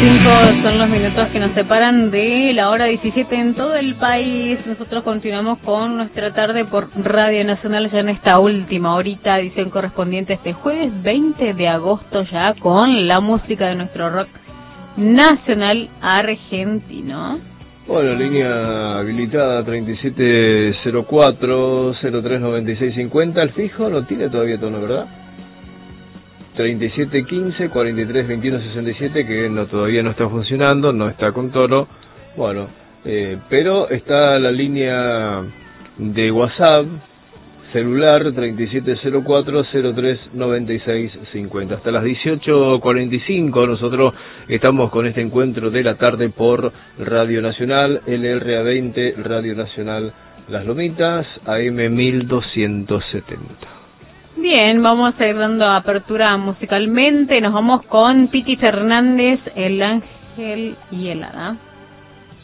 5 son los minutos que nos separan de la hora 17 en todo el país. Nosotros continuamos con nuestra tarde por Radio Nacional ya en esta última horita, edición correspondiente este jueves 20 de agosto ya con la música de nuestro rock nacional argentino. Bueno, línea habilitada 3704-039650. El fijo no tiene todavía tono, ¿verdad? 3715-432167, que no, todavía no está funcionando, no está con tono. Bueno, pero está la línea de WhatsApp celular 3704-039650. Hasta las 18:45 nosotros estamos con este encuentro de la tarde por Radio Nacional, LRA20, Radio Nacional Las Lomitas, AM 1270. Bien, vamos a ir dando apertura musicalmente. Nos vamos con Piti Fernández, El Ángel y el Hada.